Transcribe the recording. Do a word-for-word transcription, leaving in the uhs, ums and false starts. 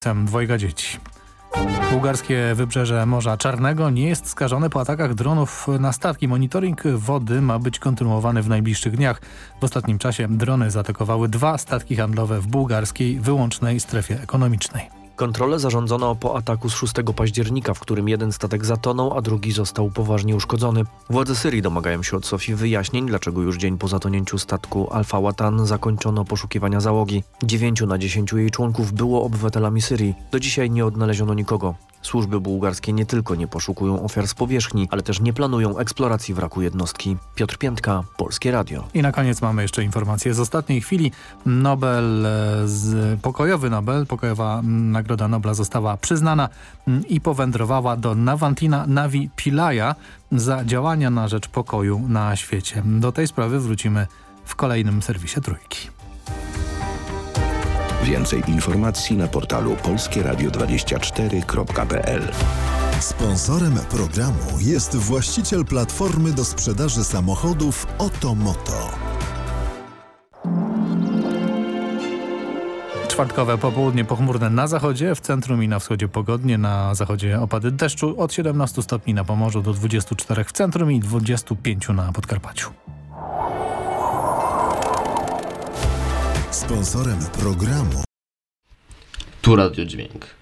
dwojga dzieci. Bułgarskie wybrzeże Morza Czarnego nie jest skażone po atakach dronów na statki. Monitoring wody ma być kontynuowany w najbliższych dniach. W ostatnim czasie drony zaatakowały dwa statki handlowe w bułgarskiej wyłącznej strefie ekonomicznej. Kontrolę zarządzono po ataku z szóstego października, w którym jeden statek zatonął, a drugi został poważnie uszkodzony. Władze Syrii domagają się od Sofii wyjaśnień, dlaczego już dzień po zatonięciu statku Alfa Łatan zakończono poszukiwania załogi. Dziewięciu na dziesięciu jej członków było obywatelami Syrii. Do dzisiaj nie odnaleziono nikogo. Służby bułgarskie nie tylko nie poszukują ofiar z powierzchni, ale też nie planują eksploracji wraku jednostki. Piotr Piętka, Polskie Radio. I na koniec mamy jeszcze informację z ostatniej chwili. Nobel, z, pokojowy Nobel, pokojowa Nagroda Nobla została przyznana i powędrowała do Navantina Navi Pillaja za działania na rzecz pokoju na świecie. Do tej sprawy wrócimy w kolejnym serwisie Trójki. Więcej informacji na portalu polskie radio dwadzieścia cztery kropka p l. Sponsorem programu jest właściciel platformy do sprzedaży samochodów Otomoto. Czwartkowe popołudnie pochmurne na zachodzie, w centrum i na wschodzie pogodnie, na zachodzie opady deszczu od siedemnastu stopni na Pomorzu do dwudziestu czterech w centrum i dwudziestu pięciu na Podkarpaciu. Sponsorem programu Tu Radio Dźwięk.